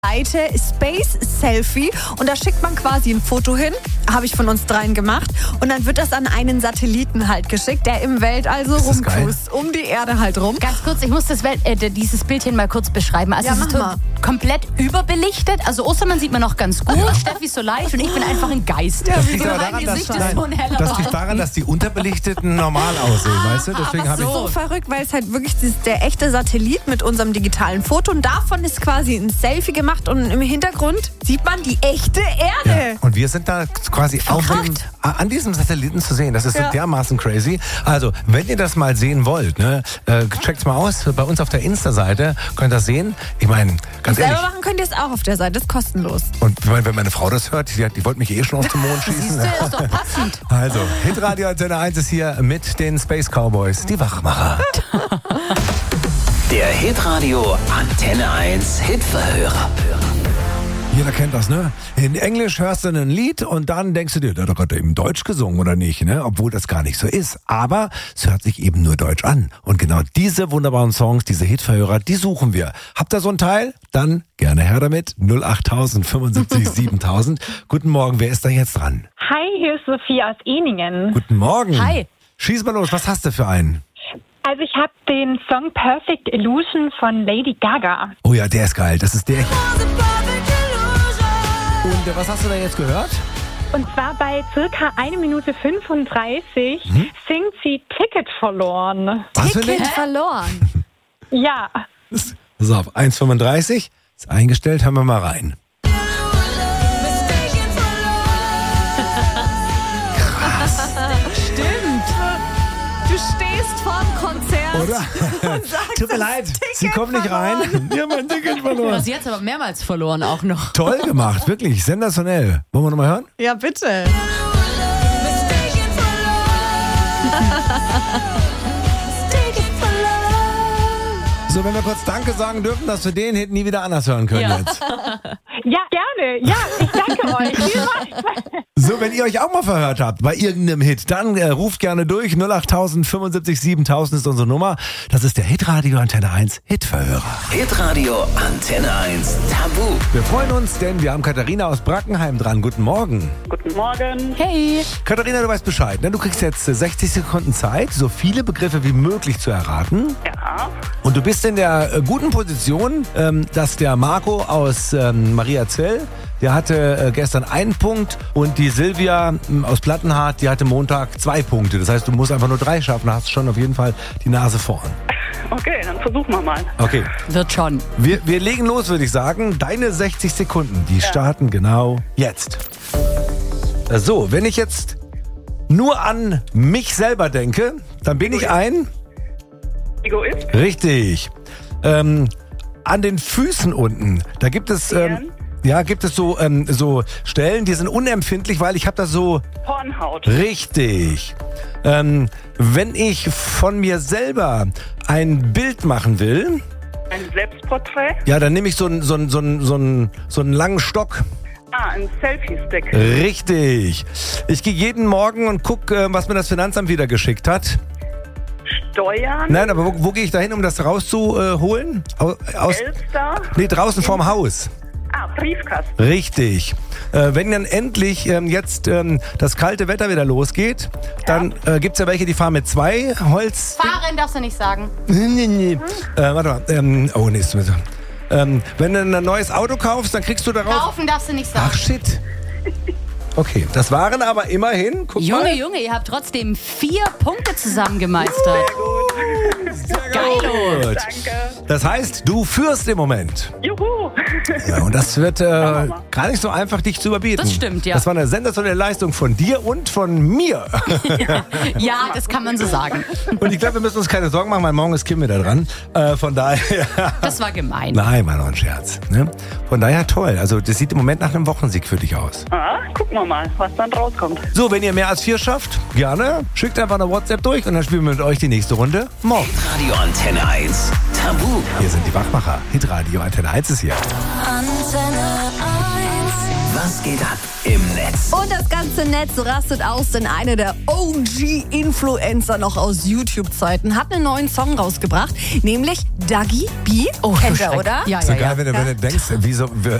Seite Space Selfie und da schickt man quasi ein Foto hin, habe ich von uns dreien gemacht und dann wird das an einen Satelliten halt geschickt, der im Weltall so rumcruist, um die Erde halt rum. Ganz kurz, ich muss dieses Bildchen mal kurz beschreiben. Also ja, es ist komplett überbelichtet, also Ostermann sieht man noch ganz gut, Steffi ist so leicht und ich bin einfach ein Geist. Ja, mein Gesicht ist so ein heller Das liegt daran, dass die Unterbelichteten normal aussehen, weißt du? Deswegen habe ich so verrückt, weil es halt wirklich der echte Satellit mit unserem digitalen Foto und davon ist quasi ein Selfie gemacht und im Hintergrund sieht man die echte Erde. Ja. Und wir sind da quasi an diesem Satelliten zu sehen. Das ist so dermaßen crazy. Also, wenn ihr das mal sehen wollt, ne, checkt's mal aus. Bei uns auf der Insta-Seite könnt ihr das sehen. Ich meine, ganz ehrlich. Selber machen könnt ihr es auch auf der Seite, das ist kostenlos. Und wenn meine Frau das hört, die wollte mich schon auf den Mond schießen. Siehst du, ist doch passend. Also, Hitradio Antenne 1 ist hier mit den Space Cowboys, die Wachmacher. Der Hitradio Antenne 1 Hitverhörer. Jeder kennt das, ne? In Englisch hörst du ein Lied und dann denkst du dir, der hat doch eben Deutsch gesungen oder nicht, ne? Obwohl das gar nicht so ist. Aber es hört sich eben nur Deutsch an. Und genau diese wunderbaren Songs, diese Hitverhörer, die suchen wir. Habt ihr so ein Teil? Dann gerne her damit. 08000 75 7000. Guten Morgen, wer ist da jetzt dran? Hi, hier ist Sophie aus Eningen. Guten Morgen. Hi. Schieß mal los, was hast du für einen? Also ich habe den Song Perfect Illusion von Lady Gaga. Oh ja, der ist geil. Das ist der hier. Und was hast du da jetzt gehört? Und zwar bei circa 1 Minute 35 singt sie Ticket verloren. Was für ein Ticket Lied? verloren. Ja. Pass auf, 1,35 ist eingestellt, hören wir mal rein. Stimmt. Du stehst vorm Konzert. Oder? und sagst, Tut mir leid, sie kommt nicht rein. Ja, mein Ticket verloren. Sie hat es aber mehrmals verloren auch noch. Toll gemacht, wirklich, sensationell. Wollen wir nochmal hören? Ja, bitte. So, wenn wir kurz Danke sagen dürfen, dass wir den Hit nie wieder anders hören können jetzt. Ja, gerne. Ja, ich danke euch. Vielmals. So, wenn ihr euch auch mal verhört habt bei irgendeinem Hit, dann ruft gerne durch. 08000 75 7000 ist unsere Nummer. Das ist der Hitradio Antenne 1 Hitverhörer. Hitradio Antenne 1 Tabu. Wir freuen uns, denn wir haben Katharina aus Brackenheim dran. Guten Morgen. Guten Morgen. Hey. Katharina, du weißt Bescheid, ne? Du kriegst jetzt 60 Sekunden Zeit, so viele Begriffe wie möglich zu erraten. Ja. Und du bist in der guten Position, dass der Marco aus Mariazell, der hatte gestern 1 Punkt und die Silvia aus Plattenhardt, die hatte Montag 2 Punkte. Das heißt, du musst einfach nur 3 schaffen, da hast du schon auf jeden Fall die Nase vorn. Okay, dann versuchen wir mal. Okay, Wird schon. wir legen los, würde ich sagen. Deine 60 Sekunden, die starten genau jetzt. So, wenn ich jetzt nur an mich selber denke, dann bin ich ein... Egoist? Richtig. An den Füßen unten, da gibt es... gibt es so Stellen, die sind unempfindlich, weil ich habe da so... Hornhaut. Richtig. Wenn ich von mir selber ein Bild machen will, Ein Selbstporträt? ja, dann nehme ich so einen langen Stock. Ein Selfie-Stick. Richtig. Ich gehe jeden Morgen und gucke, was mir das Finanzamt wieder geschickt hat. Steuern? Nein, aber wo gehe ich da hin, um das rauszuholen? Elster? Nee, draußen vorm Haus. Briefkasten. Richtig. Wenn dann endlich jetzt das kalte Wetter wieder losgeht, dann gibt's ja welche, die fahren mit 2 Holz... Fahren darfst du nicht sagen. Nee. Warte mal. Ist mir so. Wenn du ein neues Auto kaufst, dann kriegst du darauf... Laufen darfst du nicht sagen. Ach, shit. Okay, das waren aber immerhin... Guck mal. Junge, ihr habt trotzdem 4 Punkte zusammen gemeistert. Geil. Gut. Danke. Das heißt, du führst im Moment. Juhu. Ja, und das wird gar nicht so einfach, dich zu überbieten. Das stimmt, ja. Das war eine sensationelle Leistung von dir und von mir. Ja, das kann man so sagen. Und ich glaube, wir müssen uns keine Sorgen machen, weil morgen ist Kim wieder dran. Von daher... Das war gemein. Nein, war noch ein Scherz. Ne? Von daher toll. Also das sieht im Moment nach einem Wochensieg für dich aus. Gucken wir mal, was dann rauskommt. So, wenn ihr mehr als 4 schafft, gerne. Schickt einfach eine WhatsApp durch und dann spielen wir mit euch die nächste Runde morgen. Hitradio Antenne 1 Tabu. Hier sind die Wachmacher. Hitradio Antenne 1 ist hier. Antenne 1. Was geht ab im Netz? Und das ganze Netz rastet aus, denn eine der OG-Influencer noch aus YouTube-Zeiten hat einen neuen Song rausgebracht, nämlich Dagi B. Oh, Kennt so ihr, Schreck. oder? Ja, So ja, geil, ja. wenn du denkst, wieso